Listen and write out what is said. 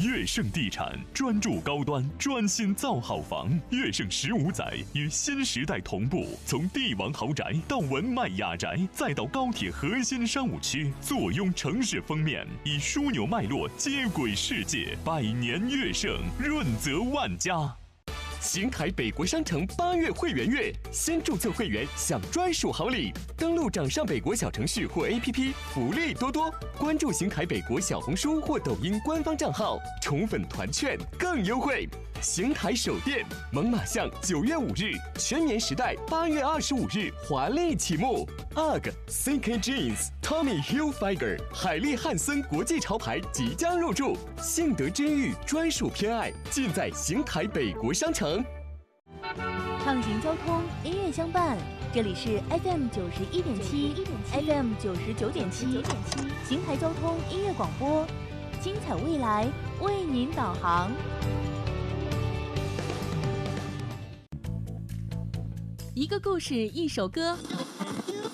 悦盛地产专注高端，专心造好房。悦盛15载与新时代同步，从帝王豪宅到文迈雅宅，再到高铁核心商务区，坐拥城市封面，以枢纽脉络接轨世界。百年悦盛，润泽万家。 邢台北国商城8月会员月，先注册会员享专属好礼。登录掌上北国小程序或 APP， 福利多多。关注邢台北国小红书或抖音官方账号，宠粉团券更优惠。邢台首店猛犸象9月5日，全年时代8月25日华丽启幕。UGG、CK Jeans、Tommy Hilfiger、海利汉森国际潮牌即将入驻，幸得之遇专属偏爱，尽在邢台北国商城。 畅行交通，音乐相伴，这里是 FM 91.7、FM 99.7，邢台交通音乐广播，精彩未来为您导航。一个故事，一首歌。